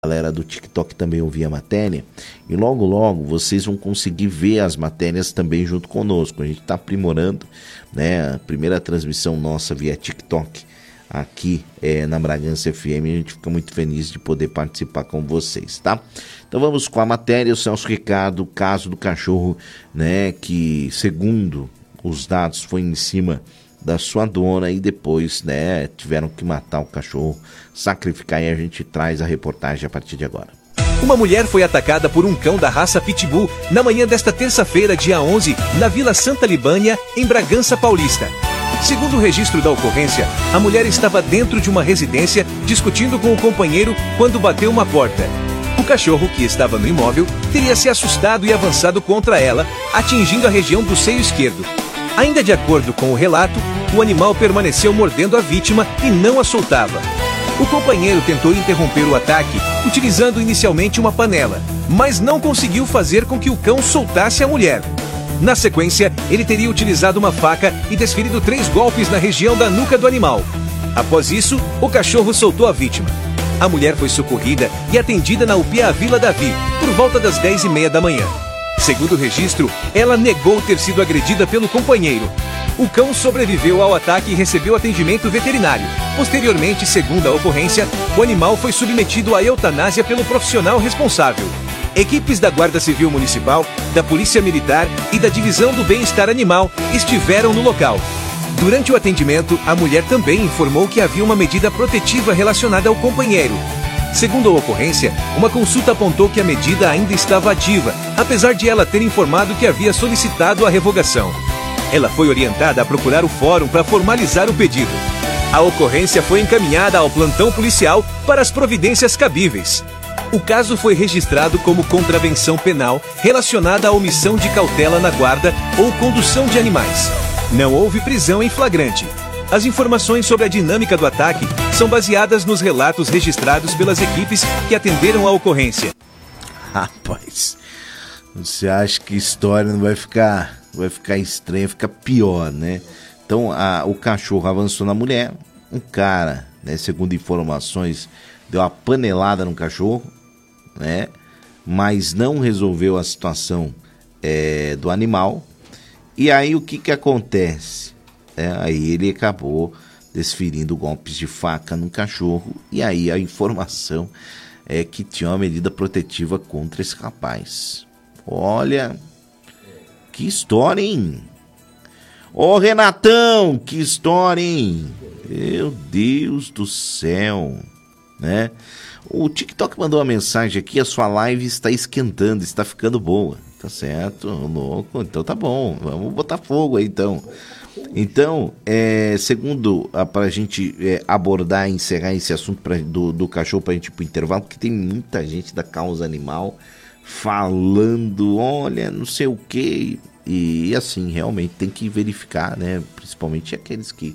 galera do TikTok também ouvir a matéria, e logo logo vocês vão conseguir ver as matérias também junto conosco. A gente está aprimorando, né, a primeira transmissão nossa via TikTok aqui na Bragança FM. A gente fica muito feliz de poder participar com vocês, tá? Então vamos com a matéria. O Celso Ricardo, caso do cachorro, né, que segundo os dados foi em cima da sua dona e depois, né, tiveram que matar o cachorro, sacrificar, e a gente traz a reportagem a partir de agora. Uma mulher foi atacada por um cão da raça Pitbull na manhã desta terça-feira, dia 11, na Vila Santa Libânia, em Bragança Paulista. Segundo o registro da ocorrência, a mulher estava dentro de uma residência discutindo com o companheiro quando bateu uma porta. O cachorro, que estava no imóvel, teria se assustado e avançado contra ela, atingindo a região do seio esquerdo. Ainda de acordo com o relato, o animal permaneceu mordendo a vítima e não a soltava. O companheiro tentou interromper o ataque utilizando inicialmente uma panela, mas não conseguiu fazer com que o cão soltasse a mulher. Na sequência, ele teria utilizado uma faca e desferido 3 golpes na região da nuca do animal. Após isso, o cachorro soltou a vítima. A mulher foi socorrida e atendida na UPA Vila Davi, por volta das 10h30 da manhã. Segundo o registro, ela negou ter sido agredida pelo companheiro. O cão sobreviveu ao ataque e recebeu atendimento veterinário. Posteriormente, segundo a ocorrência, o animal foi submetido à eutanásia pelo profissional responsável. Equipes da Guarda Civil Municipal, da Polícia Militar e da Divisão do Bem-Estar Animal estiveram no local. Durante o atendimento, a mulher também informou que havia uma medida protetiva relacionada ao companheiro. Segundo a ocorrência, uma consulta apontou que a medida ainda estava ativa, apesar de ela ter informado que havia solicitado a revogação. Ela foi orientada a procurar o fórum para formalizar o pedido. A ocorrência foi encaminhada ao plantão policial para as providências cabíveis. O caso foi registrado como contravenção penal relacionada à omissão de cautela na guarda ou condução de animais. Não houve prisão em flagrante. As informações sobre a dinâmica do ataque são baseadas nos relatos registrados pelas equipes que atenderam a ocorrência. Rapaz, você acha que a história não vai ficar estranha, fica pior, né? Então, o cachorro avançou na mulher, um cara, né, segundo informações, deu uma panelada no cachorro, né? Mas não resolveu a situação do animal. E aí o que acontece? Aí ele acabou desferindo golpes de faca no cachorro, e aí a informação é que tinha uma medida protetiva contra esse rapaz. Olha, que história, hein? Ô Renatão, que história, hein? Meu Deus do céu, né? O TikTok mandou uma mensagem aqui: a sua live está esquentando, está ficando boa. Tá certo, louco, então tá bom, vamos botar fogo aí então. Então, segundo, para a gente abordar e encerrar esse assunto do cachorro, para a gente ir para o intervalo, porque tem muita gente da causa animal falando, olha, não sei o que, e assim, realmente tem que verificar, né? Principalmente aqueles que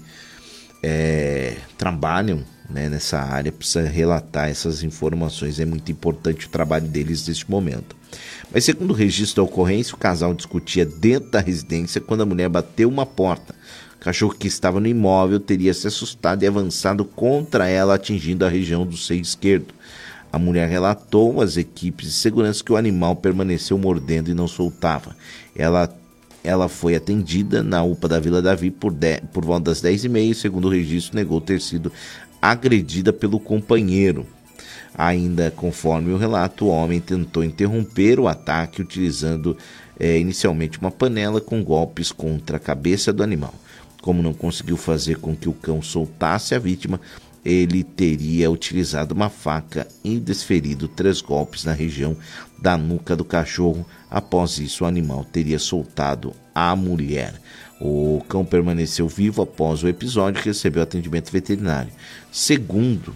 trabalham, né, nessa área, precisa relatar essas informações, é muito importante o trabalho deles neste momento. Mas segundo o registro da ocorrência, o casal discutia dentro da residência quando a mulher bateu uma porta. O cachorro que estava no imóvel teria se assustado e avançado contra ela, atingindo a região do seio esquerdo. A mulher relatou às equipes de segurança que o animal permaneceu mordendo e não soltava. Ela foi atendida na UPA da Vila Davi por volta das 10h30, e segundo o registro, negou ter sido agredida pelo companheiro. Ainda conforme o relato, o homem tentou interromper o ataque utilizando inicialmente uma panela com golpes contra a cabeça do animal. Como não conseguiu fazer com que o cão soltasse a vítima, ele teria utilizado uma faca e desferido 3 golpes na região da nuca do cachorro. Após isso, o animal teria soltado a mulher. O cão permaneceu vivo após o episódio e recebeu atendimento veterinário. Segundo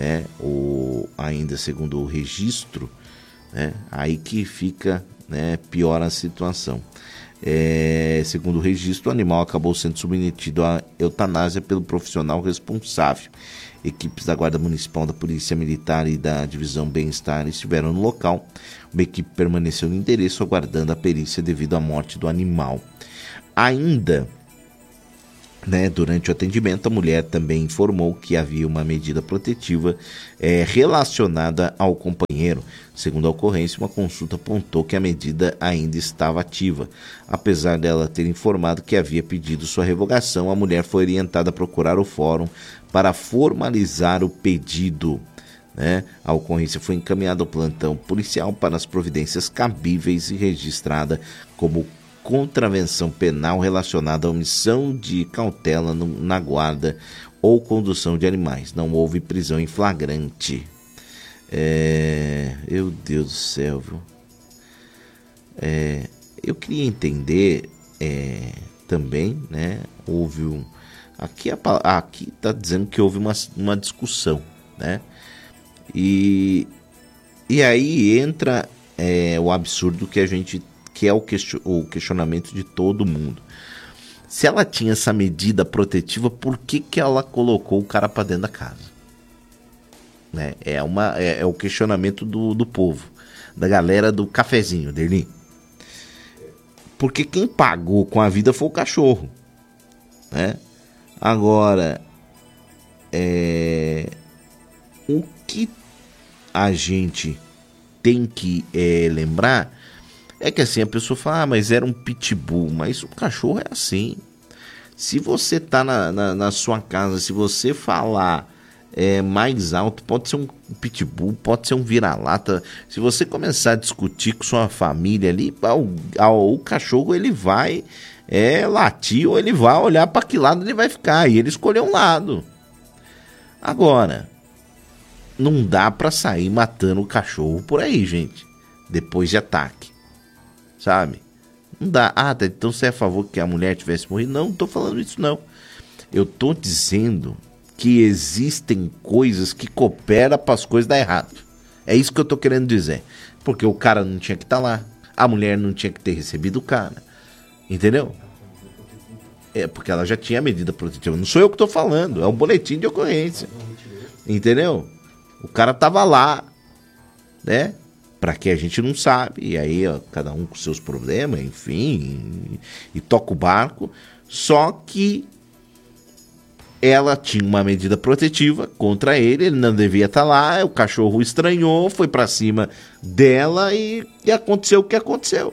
o registro, né, aí que fica, né, pior a situação. Segundo o registro, o animal acabou sendo submetido à eutanásia pelo profissional responsável. Equipes da Guarda Municipal, da Polícia Militar e da Divisão Bem-Estar estiveram no local. Uma equipe permaneceu no endereço aguardando a perícia devido à morte do animal. Ainda né? Durante o atendimento, a mulher também informou que havia uma medida protetiva relacionada ao companheiro. Segundo a ocorrência, uma consulta apontou que a medida ainda estava ativa. Apesar dela ter informado que havia pedido sua revogação, a mulher foi orientada a procurar o fórum para formalizar o pedido, né? A ocorrência foi encaminhada ao plantão policial para as providências cabíveis e registrada como contravenção penal relacionada à omissão de cautela na guarda ou condução de animais. Não houve prisão em flagrante. Meu Deus do céu, viu? Eu queria entender também, né? Houve aqui está dizendo que houve uma discussão, né? E aí entra o absurdo que é o questionamento de todo mundo. Se ela tinha essa medida protetiva, por que ela colocou o cara para dentro da casa? Né? É o questionamento do povo, da galera do cafezinho, Derli. Porque quem pagou com a vida foi o cachorro, né? Agora, o que a gente tem que lembrar é que assim, a pessoa fala, mas era um pitbull, mas o cachorro é assim. Se você tá na sua casa, se você falar mais alto, pode ser um pitbull, pode ser um vira-lata. Se você começar a discutir com sua família ali, o cachorro ele vai latir, ou ele vai olhar para que lado ele vai ficar, e ele escolheu um lado. Agora, não dá para sair matando o cachorro por aí, gente, depois de ataque. Sabe? Não dá. Então você é a favor que a mulher tivesse morrido? Não tô falando isso, não. Eu tô dizendo que existem coisas que cooperam para as coisas dar errado. É isso que eu tô querendo dizer. Porque o cara não tinha que estar lá. A mulher não tinha que ter recebido o cara. Entendeu? Porque ela já tinha a medida protetiva. Não sou eu que tô falando. É um boletim de ocorrência. Entendeu? O cara tava lá, né? Pra que a gente não sabe, e aí cada um com seus problemas, enfim, e toca o barco. Só que ela tinha uma medida protetiva contra ele não devia estar lá, o cachorro estranhou, foi pra cima dela e aconteceu o que aconteceu.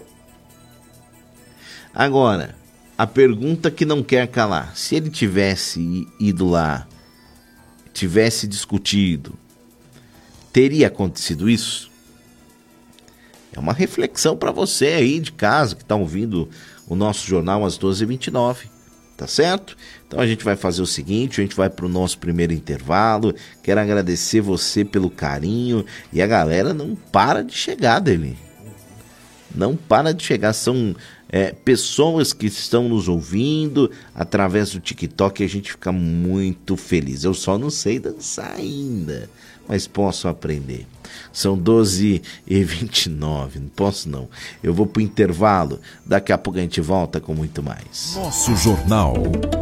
Agora, a pergunta que não quer calar, se ele tivesse ido lá, tivesse discutido, teria acontecido isso? É uma reflexão para você aí de casa que está ouvindo o nosso jornal às 12h29, tá certo? Então a gente vai fazer o seguinte, a gente vai para o nosso primeiro intervalo. Quero agradecer você pelo carinho e a galera não para de chegar, Deli. Não para de chegar, são pessoas que estão nos ouvindo através do TikTok e a gente fica muito feliz. Eu só não sei dançar ainda, mas posso aprender. São 12h29, não posso não. Eu vou pro intervalo, daqui a pouco a gente volta com muito mais. Nosso Jornal.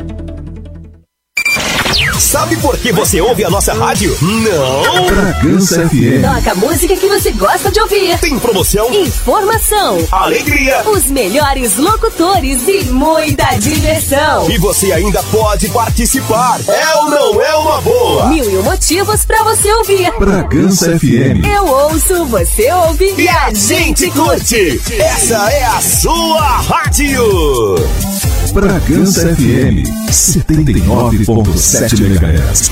Sabe por que você ouve a nossa rádio? Não! Bragança FM. Toca a música que você gosta de ouvir. Tem promoção, informação, alegria, os melhores locutores e muita diversão. E você ainda pode participar. É ou não é uma boa? 1001 motivos pra você ouvir. Bragança FM. Eu ouço, você ouve e a gente curte. Essa é a sua rádio. Bragança FM 79.7 MHz.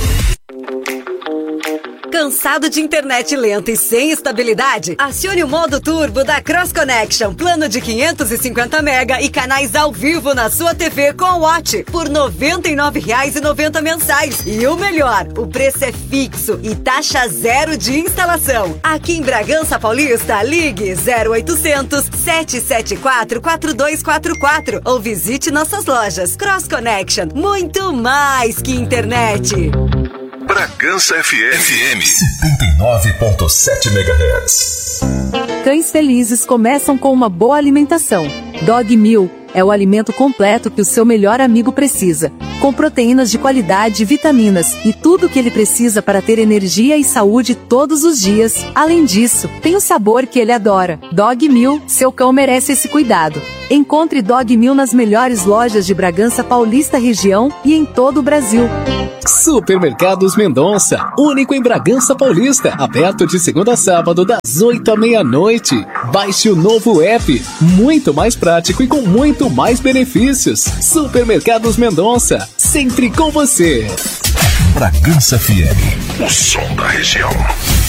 Cansado de internet lenta e sem estabilidade? Acione o modo turbo da Cross Connection, plano de 550 mega e canais ao vivo na sua TV com o Watch por R$ 99,90 mensais. E o melhor, o preço é fixo e taxa zero de instalação. Aqui em Bragança Paulista, ligue 0800 774 4244 ou visite nossas lojas. Cross Connection, muito mais que internet. Bragança FM 79.7 MHz. Cães felizes começam com uma boa alimentação. Dog Meal é o alimento completo que o seu melhor amigo precisa, com proteínas de qualidade e vitaminas, e tudo o que ele precisa para ter energia e saúde todos os dias. Além disso, tem o sabor que ele adora. Dog Meal, seu cão merece esse cuidado. Encontre Dog Mil nas melhores lojas de Bragança Paulista região e em todo o Brasil. Supermercados Mendonça, único em Bragança Paulista, aberto de segunda a sábado das 8 à meia-noite. Baixe o novo app, muito mais prático e com muito mais benefícios. Supermercados Mendonça, sempre com você. Bragança FM, o som da região.